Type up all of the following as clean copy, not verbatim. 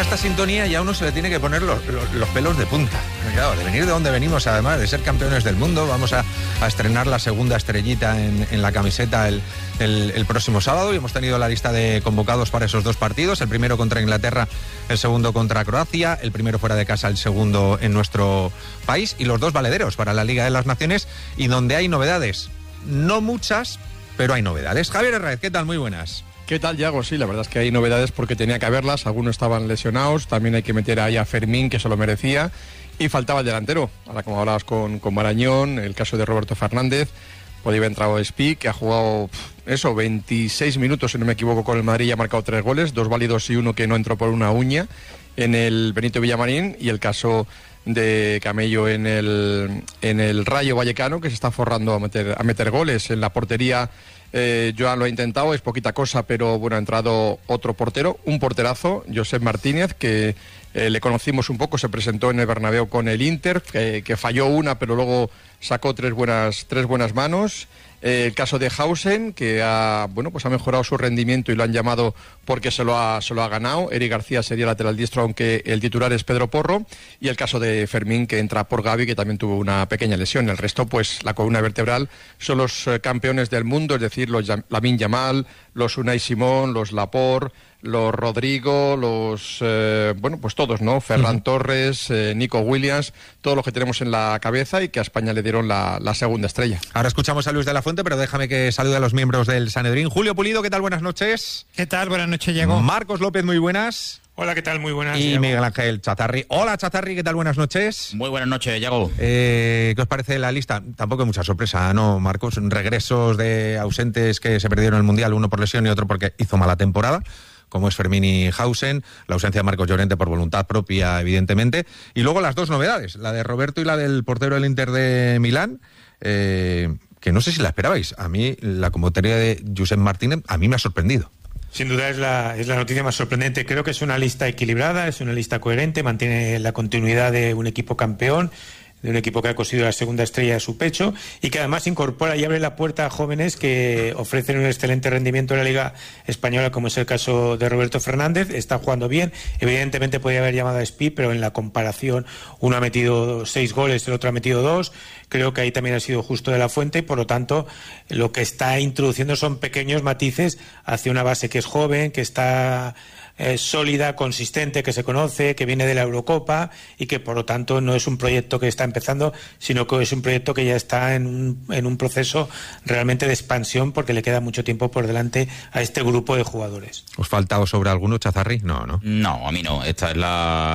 esta sintonía ya uno se le tiene que poner los pelos de punta. Claro, de venir de donde venimos, además de ser campeones del mundo, vamos a estrenar la segunda estrellita en la camiseta el próximo sábado, y hemos tenido la lista de convocados para esos dos partidos, el primero contra Inglaterra, el segundo contra Croacia, el primero fuera de casa, el segundo en nuestro país, y los dos valederos para la Liga de las Naciones, y donde hay novedades. No muchas, pero hay novedades. Javier Herrera, ¿qué tal? Muy buenas. ¿Qué tal, Yago? Sí, la verdad es que hay novedades porque tenía que haberlas, algunos estaban lesionados, también hay que meter ahí a Fermín, que se lo merecía, y faltaba el delantero. Ahora, como hablabas con Marañón, el caso de Roberto Fernández, podía haber entrado Espi, que ha jugado 26 minutos, si no me equivoco, con el Madrid, y ha marcado 3 goles, 2 válidos y 1 que no entró por una uña en el Benito Villamarín, y el caso de Camello en el Rayo Vallecano, que se está forrando a meter goles en la portería. Joan lo ha intentado, es poquita cosa, pero bueno, ha entrado otro portero, un porterazo, Josep Martínez, que le conocimos un poco, se presentó en el Bernabéu con el Inter, que falló una, pero luego sacó tres buenas manos. El caso de Hausen, que ha mejorado su rendimiento y lo han llamado porque se lo ha ganado. Eric García sería lateral diestro, aunque el titular es Pedro Porro. Y el caso de Fermín, que entra por Gavi, que también tuvo una pequeña lesión. El resto, pues la columna vertebral son los campeones del mundo, es decir, los Lamine Yamal, los Unai Simón, los Laporte, los Rodrigo, pues todos, ¿no? Ferran Torres, Nico Williams, todos los que tenemos en la cabeza, y que a España le dieron la segunda estrella. Ahora escuchamos a Luis de la Fuente, pero déjame que salude a los miembros del Sanedrín. Julio Pulido, ¿qué tal? Buenas noches. ¿Qué tal? Buenas noches, Diego. Marcos López, muy buenas. Hola, ¿qué tal? Muy buenas. Y Diego. Miguel Ángel Chatarri. Hola, Chatarri, ¿qué tal? Buenas noches. Muy buenas noches, Yago. ¿Qué os parece la lista? Tampoco hay mucha sorpresa, ¿no, Marcos? Regresos de ausentes que se perdieron el Mundial, uno por lesión y otro porque hizo mala temporada, como es Fermín y Hausen, la ausencia de Marcos Llorente por voluntad propia, evidentemente, y luego las dos novedades, la de Roberto y la del portero del Inter de Milán, que no sé si la esperabais. A mí, la convocatoria de Josep Martínez, a mí me ha sorprendido. Sin duda es la noticia más sorprendente. Creo que es una lista equilibrada, es una lista coherente, mantiene la continuidad de un equipo campeón, de un equipo que ha conseguido la segunda estrella a su pecho, y que además incorpora y abre la puerta a jóvenes que ofrecen un excelente rendimiento en la Liga Española, como es el caso de Roberto Fernández. Está jugando bien, evidentemente podría haber llamado a Espi, pero en la comparación uno ha metido 6 goles, el otro ha metido 2. Creo que ahí también ha sido justo de la Fuente, y por lo tanto lo que está introduciendo son pequeños matices hacia una base que es joven, que está sólida, consistente, que se conoce, que viene de la Eurocopa, y que por lo tanto no es un proyecto que está empezando, sino que es un proyecto que ya está en un proceso realmente de expansión, porque le queda mucho tiempo por delante a este grupo de jugadores. ¿Os falta sobre alguno, Chazarri? No. No, a mí no. Esta es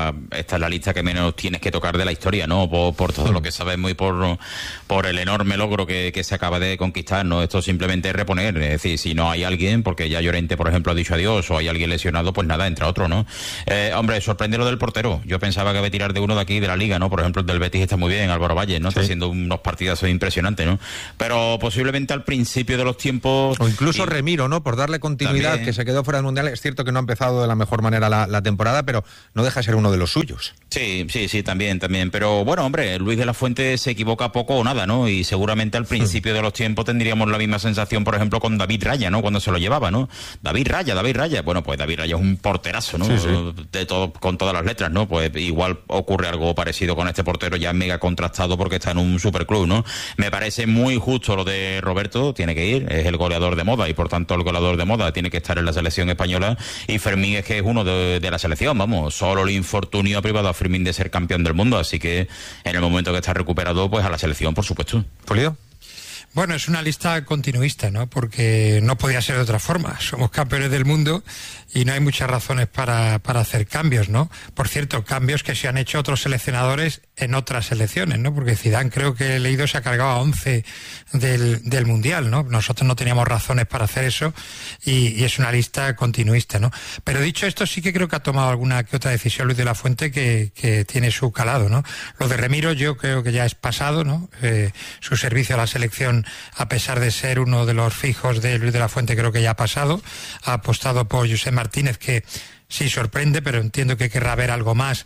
la lista que menos tienes que tocar de la historia, ¿no? Por todo lo que sabemos y por el enorme logro que se acaba de conquistar, ¿no? Esto simplemente es reponer. Es decir, si no hay alguien, porque ya Llorente, por ejemplo, ha dicho adiós, o hay alguien lesionado, pues nada, entre otros, ¿no? Hombre, sorprende lo del portero. Yo pensaba que iba a tirar de uno de aquí, de la Liga, ¿no? Por ejemplo, el del Betis está muy bien, Álvaro Valle, ¿no? Sí. Está haciendo unos partidazos impresionantes, ¿no? Pero posiblemente al principio de los tiempos... O incluso Remiro, ¿no? Por darle continuidad, también, que se quedó fuera del Mundial. Es cierto que no ha empezado de la mejor manera la temporada, pero no deja de ser uno de los suyos. Sí, también. Pero bueno, hombre, Luis de la Fuente se equivoca poco o nada, ¿no? Y seguramente al principio de los tiempos tendríamos la misma sensación, por ejemplo, con David Raya, ¿no? Cuando se lo llevaba, ¿no? David Raya. Bueno, pues David Raya es un porterazo, ¿no? Sí. De todo, con todas las letras, ¿no? Pues igual ocurre algo parecido con este portero ya mega contrastado, porque está en un superclub, ¿no? Me parece muy justo lo de Roberto, tiene que ir, es el goleador de moda, y por tanto el goleador de moda tiene que estar en la selección española, y Fermín es que es uno de la selección, vamos, solo el infortunio ha privado a Fermín de ser campeón del mundo, así que en el momento que está recuperado, pues a la selección, por supuesto. Pulido. Bueno, es una lista continuista, ¿no? Porque no podía ser de otra forma. Somos campeones del mundo y no hay muchas razones para hacer cambios, ¿no? Por cierto, cambios que se han hecho otros seleccionadores en otras selecciones, ¿no? Porque Zidane, creo que he leído, se ha cargado a 11 del Mundial, ¿no? Nosotros no teníamos razones para hacer eso, y es una lista continuista, ¿no? Pero dicho esto, sí que creo que ha tomado alguna que otra decisión Luis de la Fuente que tiene su calado, ¿no? Lo de Remiro yo creo que ya es pasado, ¿no? Su servicio a la selección, a pesar de ser uno de los fijos de Luis de la Fuente, creo que ya ha pasado. Ha apostado por Josep Martínez, que sí sorprende, pero entiendo que querrá ver algo más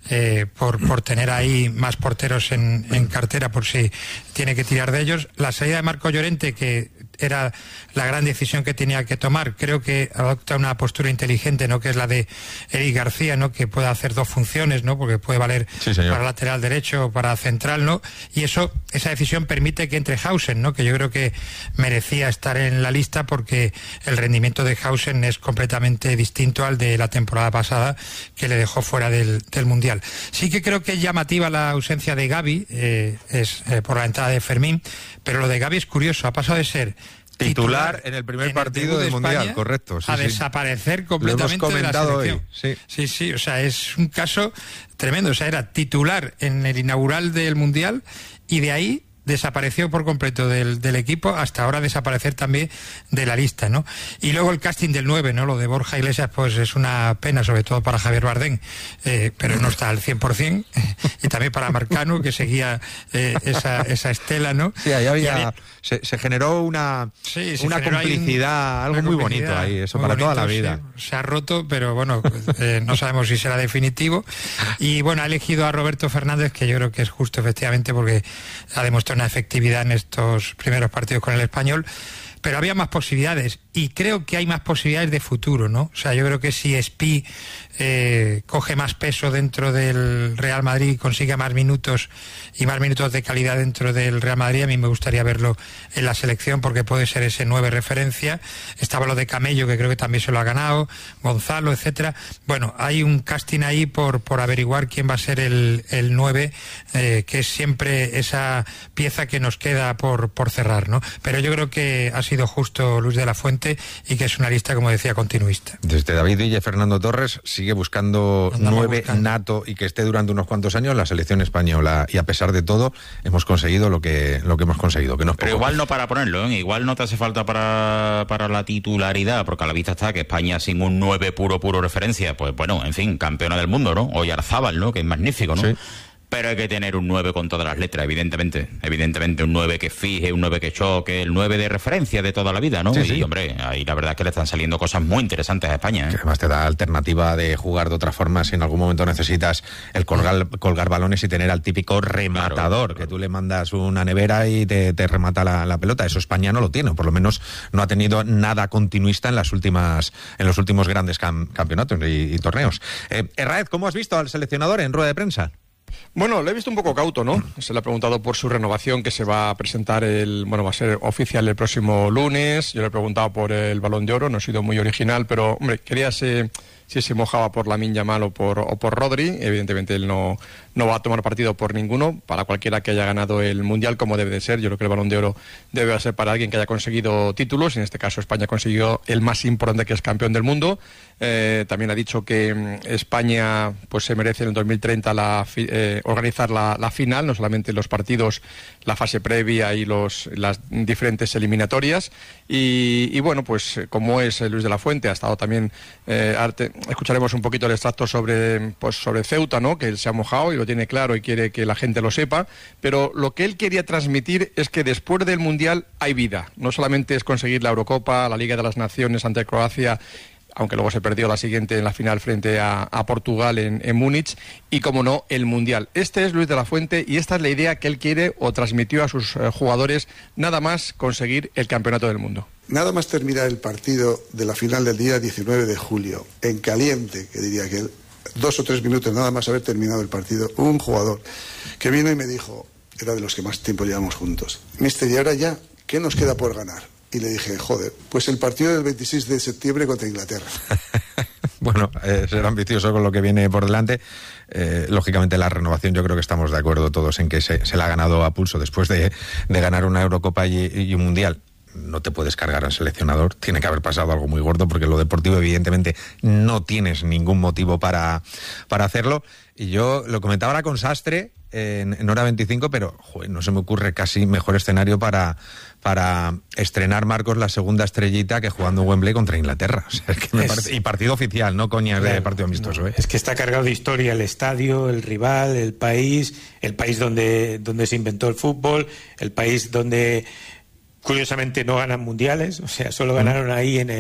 por tener ahí más porteros en cartera, por si tiene que tirar de ellos. La salida de Marco Llorente, que era la gran decisión que tenía que tomar. Creo que adopta una postura inteligente, ¿no? Que es la de Eric García, ¿no? Que puede hacer dos funciones, ¿no? Porque puede valer para lateral derecho o para central, ¿no? Y esa decisión permite que entre Hausen, ¿no? Que yo creo que merecía estar en la lista porque el rendimiento de Hausen es completamente distinto al de la temporada pasada, que le dejó fuera del Mundial. Sí que creo que es llamativa la ausencia de Gavi, por la entrada de Fermín, pero lo de Gavi es curioso, ha pasado de ser titular en el primer partido del Mundial, correcto. Sí, desaparecer completamente de la selección. Hoy, sí, o sea, es un caso tremendo. O sea, era titular en el inaugural del Mundial y de ahí desapareció por completo del equipo, hasta ahora desaparecer también de la lista, ¿no? Y luego el casting del 9, ¿no? Lo de Borja Iglesias, pues es una pena, sobre todo para Javier Bardem, pero no está al 100%, y también para Marcano, que seguía esa estela, ¿no? Sí, ahí había... Se generó una complicidad, algo muy bonito ahí, eso para bonito, toda la vida. Sí, se ha roto, pero bueno, no sabemos si será definitivo. Y bueno, ha elegido a Roberto Fernández, que yo creo que es justo, efectivamente, porque ha demostrado una efectividad en estos primeros partidos con el Español, pero había más posibilidades y creo que hay más posibilidades de futuro, ¿no? O sea, yo creo que si Espi coge más peso dentro del Real Madrid y consigue más minutos de calidad dentro del Real Madrid, a mí me gustaría verlo en la selección porque puede ser ese 9 referencia. Estaba lo de Camello, que creo que también se lo ha ganado, Gonzalo, etcétera. Bueno, hay un casting ahí por averiguar quién va a ser el 9, que es siempre esa pieza que nos queda por cerrar, ¿no? Pero yo creo que ha sido justo Luis de la Fuente y que es una lista, como decía, continuista. Desde David Villa y Fernando Torres sigue buscando 9 nato y que esté durante unos cuantos años la selección española, y a pesar de todo hemos conseguido lo que hemos conseguido, que no es poco. Pero igual no para ponerlo, ¿eh? Igual no te hace falta para la titularidad, porque a la vista está que España sin un 9 puro referencia, pues bueno, en fin, campeona del mundo, ¿no? O Yarzábal, ¿no? Que es magnífico, ¿no? Sí. Pero hay que tener un 9 con todas las letras, evidentemente, un 9 que fije, un 9 que choque, el 9 de referencia de toda la vida, ¿no? Sí. Y hombre, ahí la verdad es que le están saliendo cosas muy interesantes a España, ¿eh? Que además te da alternativa de jugar de otra forma si en algún momento necesitas el colgar balones y tener al típico rematador, claro. Que tú le mandas una nevera y te remata la pelota. Eso España no lo tiene, por lo menos no ha tenido nada continuista en los últimos grandes campeonatos y torneos. Herráez, ¿cómo has visto al seleccionador en rueda de prensa? Bueno, le he visto un poco cauto, ¿no? Se le ha preguntado por su renovación, que se va a presentar va a ser oficial el próximo lunes. Yo le he preguntado por el Balón de Oro, no he sido muy original, pero, hombre, quería si se mojaba por Lamine Yamal o por Rodri. Evidentemente él no va a tomar partido por ninguno, para cualquiera que haya ganado el Mundial, como debe de ser. Yo creo que el Balón de Oro debe ser para alguien que haya conseguido títulos, y en este caso España consiguió el más importante, que es campeón del mundo. También ha dicho que España pues se merece en el 2030 organizar la final, no solamente los partidos, la fase previa y las diferentes eliminatorias. Y bueno, pues como es Luis de la Fuente, ha estado también... escucharemos un poquito el extracto sobre Ceuta, ¿no? Que él se ha mojado y lo tiene claro y quiere que la gente lo sepa, pero lo que él quería transmitir es que después del Mundial hay vida. No solamente es conseguir la Eurocopa, la Liga de las Naciones ante Croacia, aunque luego se perdió la siguiente en la final frente a Portugal en Múnich, y como no, el Mundial. Este es Luis de la Fuente y esta es la idea que él quiere o transmitió a sus jugadores, nada más conseguir el campeonato del mundo. Nada más terminar el partido de la final del día 19 de julio, en caliente, que diría que 2 o 3 minutos nada más haber terminado el partido, hubo un jugador que vino y me dijo, era de los que más tiempo llevamos juntos, mister, ¿y ahora ya qué nos queda por ganar? Y le dije, joder, pues el partido del 26 de septiembre contra Inglaterra. Bueno, ser ambicioso con lo que viene por delante. Lógicamente la renovación, yo creo que estamos de acuerdo todos en que se la ha ganado a pulso después de ganar una Eurocopa y un Mundial. No te puedes cargar al seleccionador, tiene que haber pasado algo muy gordo, porque lo deportivo evidentemente no tienes ningún motivo para hacerlo. Y yo lo comentaba ahora con Sastre en hora 25, pero no se me ocurre casi mejor escenario para estrenar, Marcos, la segunda estrellita que jugando en Wembley contra Inglaterra. O sea, es que me parece, y partido oficial, no coñas, claro, de partido amistoso. No, es que está cargado de historia el estadio, el rival, el país donde se inventó el fútbol, el país donde Curiosamente no ganan mundiales, o sea, solo ganaron ahí en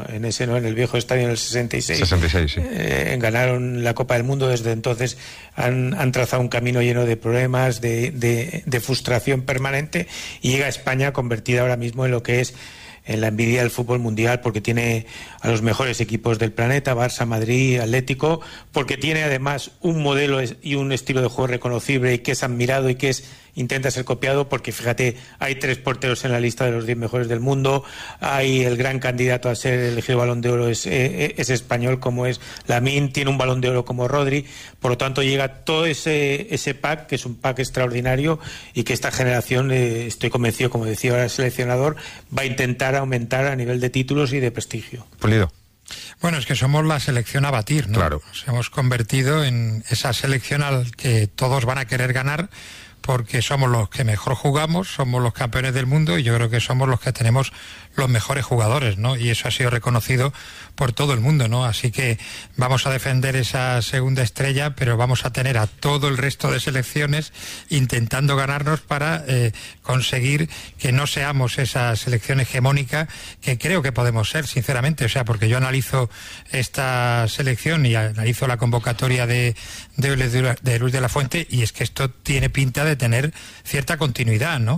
el viejo estadio en el 66. 66, sí. Ganaron la Copa del Mundo. Desde entonces han trazado un camino lleno de problemas, de frustración permanente, y llega a España convertida ahora mismo en lo que es en la envidia del fútbol mundial, porque tiene a los mejores equipos del planeta, Barça, Madrid, Atlético, porque tiene además un modelo y un estilo de juego reconocible y que es admirado y que intenta ser copiado, porque fíjate, hay 3 porteros en la lista de los 10 mejores del mundo, hay el gran candidato a ser elegido Balón de Oro es español, como es Lamine, tiene un Balón de Oro como Rodri, por lo tanto llega todo ese pack, que es un pack extraordinario, y que esta generación, estoy convencido, como decía ahora el seleccionador, va a intentar aumentar a nivel de títulos y de prestigio. Pulido. Bueno, es que somos la selección a batir, ¿no? Claro. Nos hemos convertido en esa selección al que todos van a querer ganar, porque somos los que mejor jugamos, somos los campeones del mundo, y yo creo que somos los que tenemos los mejores jugadores, ¿no? Y eso ha sido reconocido por todo el mundo, ¿no? Así que vamos a defender esa segunda estrella, pero vamos a tener a todo el resto de selecciones intentando ganarnos para conseguir que no seamos esa selección hegemónica que creo que podemos ser, sinceramente. O sea, porque yo analizo esta selección y analizo la convocatoria de Luis de la Fuente, y es que esto tiene pinta de tener cierta continuidad, ¿no?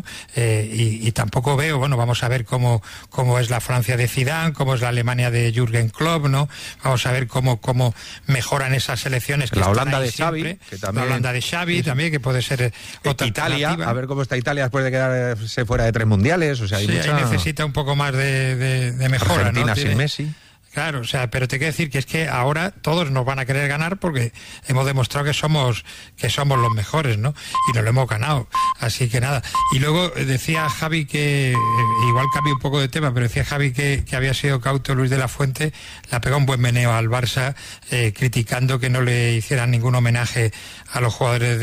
Y tampoco veo, bueno, vamos a ver cómo es la Francia de Zidane, cómo es la Alemania de Jürgen Klopp, ¿no? Vamos a ver cómo mejoran esas selecciones que la están Holanda ahí de Xavi, siempre. que también, la Holanda de Xavi también, que puede ser otra Italia, alternativa. a ver cómo está Italia después de quedarse fuera de 3 mundiales, o sea, hay sí, mucha... ahí necesita un poco más de mejora, Argentina, ¿no? sin Messi. Claro, o sea, pero te quiero decir que es que ahora todos nos van a querer ganar porque hemos demostrado que somos los mejores, ¿no? Y nos lo hemos ganado. Así que nada. Y luego decía Javi que, igual cambia un poco de tema, pero decía Javi que había sido cauto Luis de la Fuente, le ha pegado un buen meneo al Barça, criticando que no le hicieran ningún homenaje a los jugadores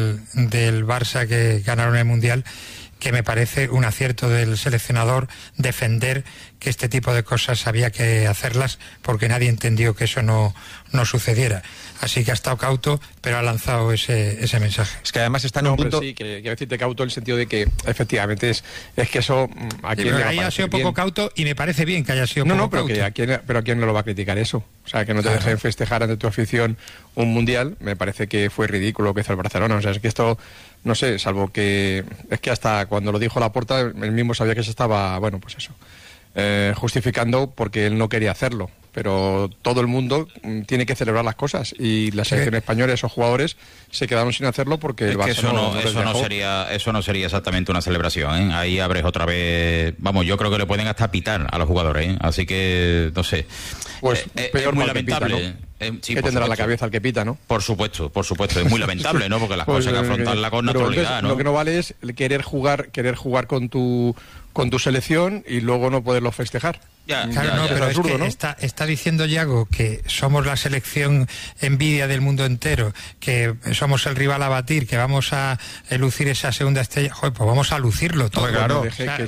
del Barça que ganaron el Mundial, que me parece un acierto del seleccionador defender que este tipo de cosas había que hacerlas, porque nadie entendió que eso no sucediera. Así que ha estado cauto, pero ha lanzado ese mensaje. Es que además está en un punto... Sí, quiero decirte cauto en el sentido de que efectivamente es que eso... ¿a quién pero ahí ha sido poco cauto, y me parece bien que haya sido poco pero cauto. pero ¿a quién no lo va a criticar eso? O sea, que no te dejen festejar ante tu afición un mundial, me parece que fue ridículo lo que hizo el Barcelona. O sea, es que esto, no sé, salvo que... Es que hasta cuando lo dijo Laporta, él mismo sabía que se estaba, bueno, pues eso, justificando porque él no quería hacerlo. Pero todo el mundo tiene que celebrar las cosas, y la selección española, esos jugadores se quedaron sin hacerlo porque el Barça eso no sería exactamente una celebración, ¿eh? Ahí abres otra vez, vamos, yo creo que le pueden hasta pitar a los jugadores, ¿eh? Así que no sé, pues peor, es muy lamentable, pita, ¿no? Sí, que tendrá la cabeza el que pita, ¿no? Por supuesto, es muy lamentable, ¿no? Porque las cosas hay que afrontarlas con naturalidad, ¿no? Lo que no vale es querer jugar con tu selección y luego no poderlo festejar. Pero es que está diciendo Yago que somos la selección envidia del mundo entero, que somos el rival a batir, que vamos a lucir esa segunda estrella. Joder, pues vamos a lucirlo todo. Claro,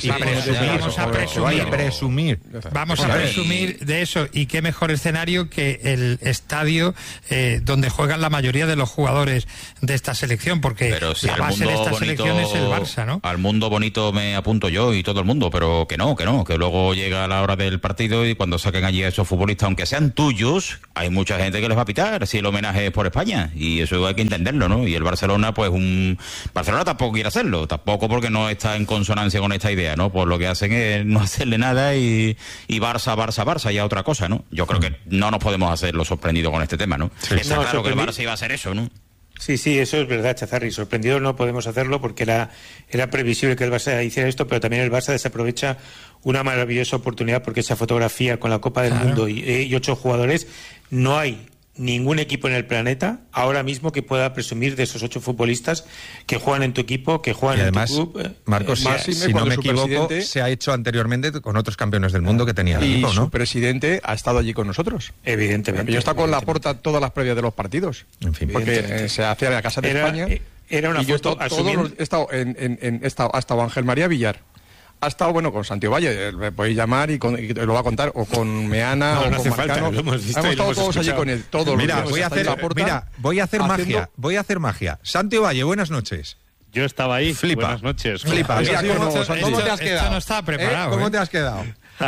Vamos a presumir de eso, y qué mejor escenario que el estadio donde juegan la mayoría de los jugadores de esta selección, porque si la base de esta selección es el Barça, ¿no? Al mundo bonito me apunto yo y todo el mundo, pero que luego llega la hora del partido y cuando saquen allí a esos futbolistas, aunque sean tuyos, hay mucha gente que les va a pitar si el homenaje es por España, y eso hay que entenderlo, ¿no? Y el Barcelona, pues Barcelona tampoco quiere hacerlo, tampoco porque no está en consonancia con esta idea, ¿no? Pues lo que hacen es no hacerle nada y Barça ya otra cosa, ¿no? Yo creo que no nos podemos hacer los sorprendidos con este tema, ¿no? Sí. Está claro que el Barça iba a hacer eso, ¿no? Sí, eso es verdad, Chazarri. Sorprendidos no podemos hacerlo porque era previsible que el Barça hiciera esto, pero también el Barça desaprovecha una maravillosa oportunidad, porque esa fotografía con la Copa del Mundo y 8 jugadores, no hay ningún equipo en el planeta ahora mismo que pueda presumir de esos 8 futbolistas que juegan en tu equipo, que juegan además, en tu club. Marcos, si no me equivoco, se ha hecho anteriormente con otros campeones del mundo que tenía el equipo, ¿no? Y su presidente ha estado allí con nosotros. Evidentemente. Yo he estado con Laporta todas las previas de los partidos. En fin, porque se hacía en la Casa de España. Era una foto asumiendo... He estado Ángel María Villar. Ha estado, con Santiago Valle, me podéis llamar y lo va a contar, o con Meana, o con Marcano. Hemos estado todos allí con él, todos. Voy a hacer magia. Santiago Valle, buenas noches. Yo estaba ahí. Flipa. Buenas noches. Flipa. Mira, ¿cómo te has Esto quedado? no estaba preparado, ¿Cómo te has quedado?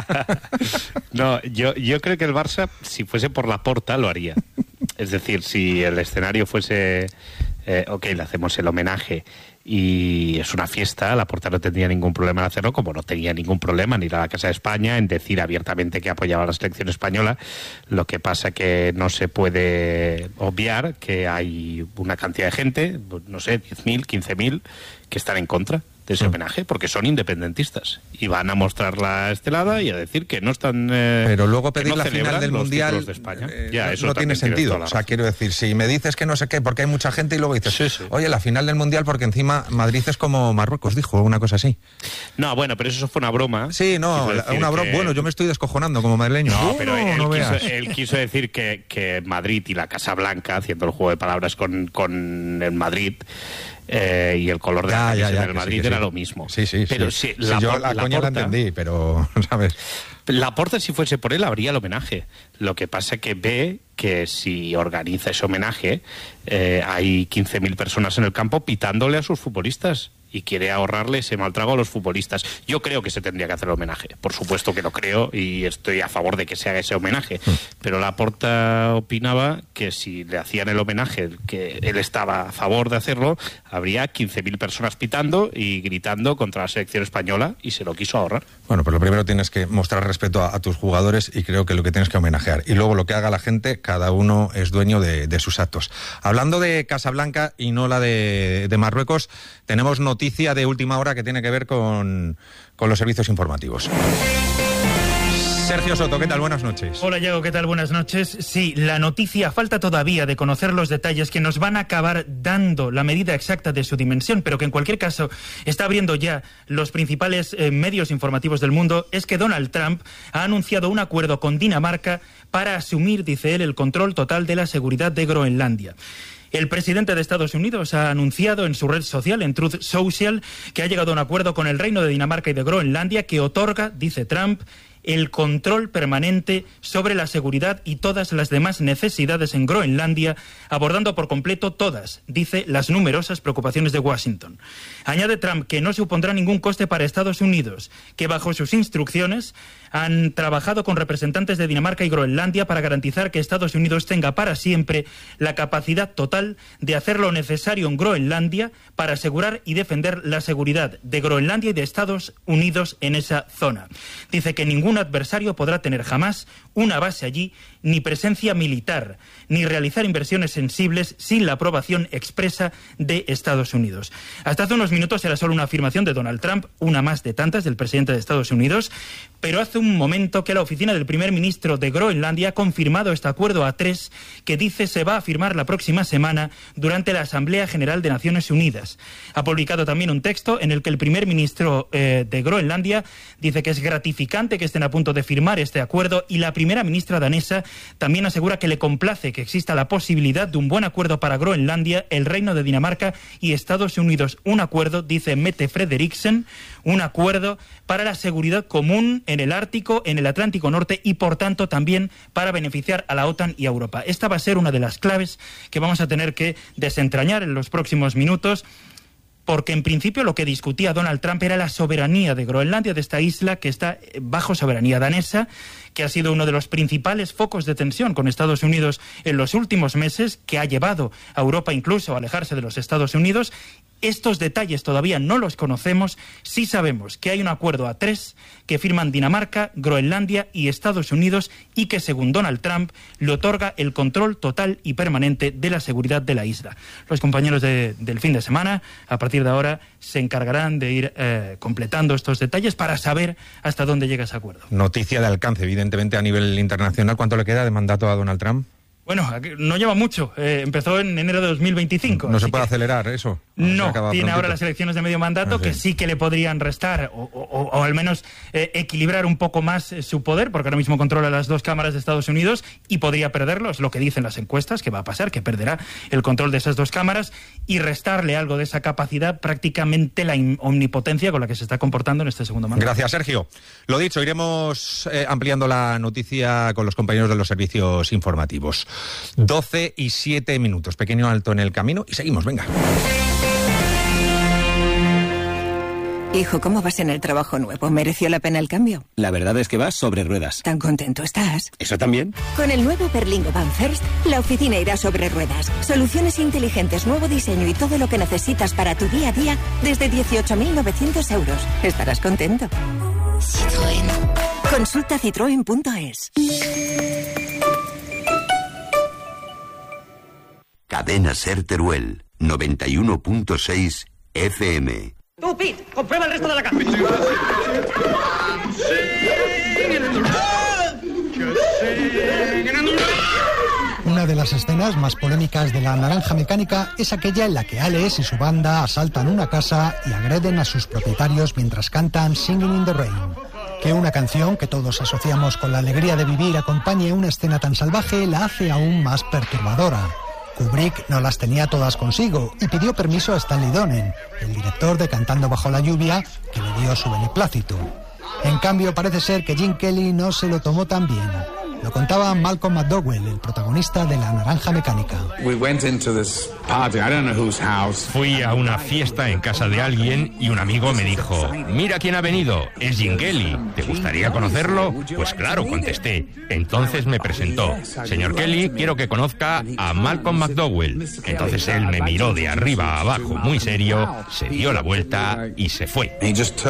No, yo creo que el Barça, si fuese por Laporta, lo haría. Es decir, si el escenario fuese... ok, le hacemos el homenaje y es una fiesta, Laporta no tendría ningún problema en hacerlo, como no tenía ningún problema en ir a la Casa de España, en decir abiertamente que apoyaba a la selección española. Lo que pasa que no se puede obviar que hay una cantidad de gente, no sé, 10.000, 15.000, que están en contra de ese homenaje, porque son independentistas y van a mostrar la estelada y a decir que no están... Pero luego pedir no la final del Mundial de España. No tiene sentido. O sea, quiero decir, si me dices que no sé qué, porque hay mucha gente y luego dices, oye, la final del Mundial porque encima Madrid es como Marruecos, dijo, una cosa así. No, bueno, pero eso fue una broma. Sí, no, una broma. Bueno, yo me estoy descojonando como madrileño. No, pero él quiso decir que Madrid y la Casa Blanca, haciendo el juego de palabras con el Madrid... y el color de la camisa del Madrid era lo mismo. Sí. Pero yo la coña la entendí, pero, ¿sabes? Laporta, si fuese por él, habría el homenaje. Lo que pasa que ve que si organiza ese homenaje, hay 15.000 personas en el campo pitándole a sus futbolistas y quiere ahorrarle ese mal trago a los futbolistas. Yo creo que se tendría que hacer el homenaje. Por supuesto que lo creo y estoy a favor de que se haga ese homenaje. Pero Laporta opinaba que si le hacían el homenaje, que él estaba a favor de hacerlo, habría 15.000 personas pitando y gritando contra la selección española y se lo quiso ahorrar. Bueno, pero lo primero tienes que mostrar respeto a tus jugadores y creo que lo que tienes que homenajear. Y luego lo que haga la gente, cada uno es dueño de sus actos. Hablando de Casablanca y no la de Marruecos, tenemos noticia de última hora que tiene que ver con los servicios informativos. Sergio Soto, ¿qué tal? Buenas noches. Hola, Yago, ¿qué tal? Buenas noches. Sí, la noticia, falta todavía de conocer los detalles que nos van a acabar dando la medida exacta de su dimensión, pero que en cualquier caso está abriendo ya los principales medios informativos del mundo, es que Donald Trump ha anunciado un acuerdo con Dinamarca para asumir, dice él, el control total de la seguridad de Groenlandia. El presidente de Estados Unidos ha anunciado en su red social, en Truth Social, que ha llegado a un acuerdo con el Reino de Dinamarca y de Groenlandia que otorga, dice Trump, el control permanente sobre la seguridad y todas las demás necesidades en Groenlandia, abordando por completo todas, dice, las numerosas preocupaciones de Washington. Añade Trump que no supondrá ningún coste para Estados Unidos, que bajo sus instrucciones han trabajado con representantes de Dinamarca y Groenlandia para garantizar que Estados Unidos tenga para siempre la capacidad total de hacer lo necesario en Groenlandia para asegurar y defender la seguridad de Groenlandia y de Estados Unidos en esa zona. Dice que ningún adversario podrá tener jamás una base allí, ni presencia militar, ni realizar inversiones sensibles sin la aprobación expresa de Estados Unidos. Hasta hace unos minutos era solo una afirmación de Donald Trump, una más de tantas del presidente de Estados Unidos, pero hace un momento que la oficina del primer ministro de Groenlandia ha confirmado este acuerdo A3 que dice se va a firmar la próxima semana durante la Asamblea General de Naciones Unidas. Ha publicado también un texto en el que el primer ministro de Groenlandia dice que es gratificante que estén a punto de firmar este acuerdo y la primera ministra danesa también asegura que le complace que exista la posibilidad de un buen acuerdo para Groenlandia, el Reino de Dinamarca y Estados Unidos. Un acuerdo, dice Mette Frederiksen, un acuerdo para la seguridad común en el Ártico, en el Atlántico Norte y, por tanto, también para beneficiar a la OTAN y a Europa. Esta va a ser una de las claves que vamos a tener que desentrañar en los próximos minutos, porque en principio lo que discutía Donald Trump era la soberanía de Groenlandia, de esta isla que está bajo soberanía danesa, que ha sido uno de los principales focos de tensión con Estados Unidos en los últimos meses, que ha llevado a Europa incluso a alejarse de los Estados Unidos. Estos detalles todavía no los conocemos. Sí sabemos que hay un acuerdo A3 que firman Dinamarca, Groenlandia y Estados Unidos y que, según Donald Trump, le otorga el control total y permanente de la seguridad de la isla. Los compañeros del fin de semana, a partir de ahora, se encargarán de ir completando estos detalles para saber hasta dónde llega ese acuerdo. Noticia de alcance, evidentemente, a nivel internacional. ¿Cuánto le queda de mandato a Donald Trump? Bueno, no lleva mucho. Empezó en enero de 2025. ¿No se puede acelerar eso? No, tiene ahora las elecciones de medio mandato que sí que le podrían restar o al menos equilibrar un poco más su poder, porque ahora mismo controla las dos cámaras de Estados Unidos y podría perderlo, es lo que dicen las encuestas, que va a pasar, que perderá el control de esas dos cámaras y restarle algo de esa capacidad, prácticamente la omnipotencia con la que se está comportando en este segundo mandato. Gracias, Sergio. Lo dicho, iremos ampliando la noticia con los compañeros de los servicios informativos. 12:07. Pequeño alto en el camino y seguimos, venga. Hijo, ¿cómo vas en el trabajo nuevo? ¿Mereció la pena el cambio? La verdad es que vas sobre ruedas. ¿Tan contento estás? ¿Eso también? Con el nuevo Berlingo Van First, la oficina irá sobre ruedas. Soluciones inteligentes, nuevo diseño y todo lo que necesitas para tu día a día desde 18.900 euros. Estarás contento. Citroën. Consulta citroen.es. Cadena Ser Teruel, 91.6 FM. Tú, Pete, comprueba el resto de la caja. Una de las escenas más polémicas de La Naranja Mecánica es aquella en la que Alex y su banda asaltan una casa y agreden a sus propietarios mientras cantan Singing in the Rain. Que una canción que todos asociamos con la alegría de vivir acompañe una escena tan salvaje la hace aún más perturbadora. Kubrick no las tenía todas consigo y pidió permiso a Stanley Donen, el director de Cantando bajo la lluvia, que le dio su beneplácito. En cambio, parece ser que Gene Kelly no se lo tomó tan bien. Lo contaba Malcolm McDowell, el protagonista de La Naranja Mecánica. Fui a una fiesta en casa de alguien y un amigo me dijo: mira quién ha venido, es Gene Kelly, ¿te gustaría conocerlo? Pues claro, contesté. Entonces me presentó: señor Kelly, quiero que conozca a Malcolm McDowell. Entonces él me miró de arriba a abajo muy serio, se dio la vuelta y se fue.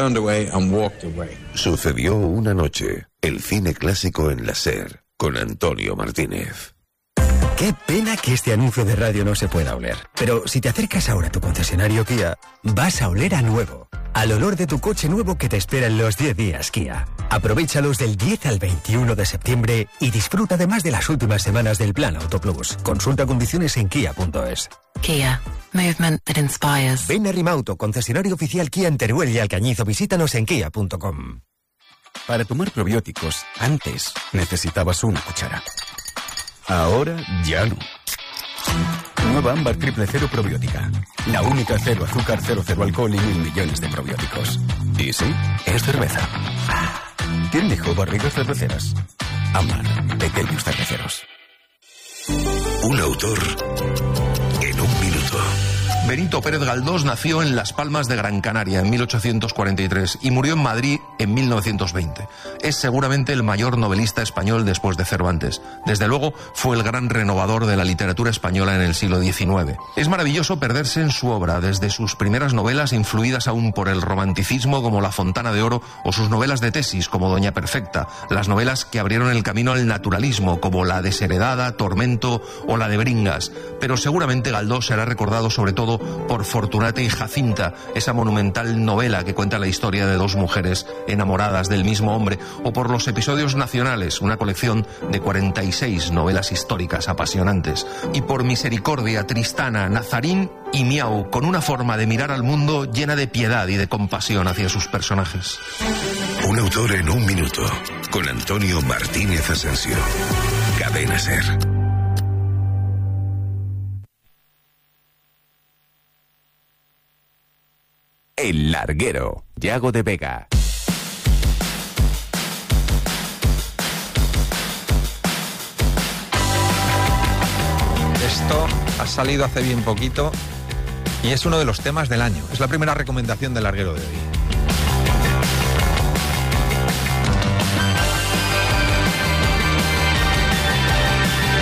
Sucedió una noche. El cine clásico en la SER, con Antonio Martínez. Qué pena que este anuncio de radio no se pueda oler. Pero si te acercas ahora a tu concesionario Kia, vas a oler a nuevo. Al olor de tu coche nuevo que te espera en los 10 días Kia. Aprovéchalos del 10 al 21 de septiembre y disfruta además de las últimas semanas del Plan Auto Plus. Consulta condiciones en kia.es. Kia. Movement that inspires. Ven a Rimauto, concesionario oficial Kia en Teruel y Alcañiz, o visítanos en kia.com. Para tomar probióticos, antes necesitabas una cuchara. Ahora ya no. Nueva Ámbar Triple Cero Probiótica. La única cero azúcar, 0 alcohol y 1.000 millones de probióticos. Y sí, es cerveza. ¿Quién dijo barrigas cerveceras? Ámbar, pequeños cerveceros. Un autor en un minuto. Benito Pérez Galdós nació en Las Palmas de Gran Canaria en 1843 y murió en Madrid en 1920. Es seguramente el mayor novelista español después de Cervantes. Desde luego fue el gran renovador de la literatura española en el siglo XIX. Es maravilloso perderse en su obra, desde sus primeras novelas influidas aún por el romanticismo como La Fontana de Oro o sus novelas de tesis como Doña Perfecta, las novelas que abrieron el camino al naturalismo como La Desheredada, Tormento o la de Bringas. Pero seguramente Galdós será recordado sobre todo por Fortunata y Jacinta, esa monumental novela que cuenta la historia de dos mujeres enamoradas del mismo hombre, o por Los Episodios Nacionales, una colección de 46 novelas históricas apasionantes, y por Misericordia, Tristana, Nazarín y Miau, con una forma de mirar al mundo llena de piedad y de compasión hacia sus personajes. Un autor en un minuto, con Antonio Martínez Asensio. Cadena Ser. El Larguero, Yago de Vega. Esto ha salido hace bien poquito y es uno de los temas del año. Es la primera recomendación del Larguero de hoy.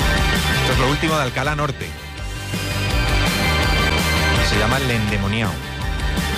Esto es lo último de Alcalá Norte. Se llama El Endemoniao.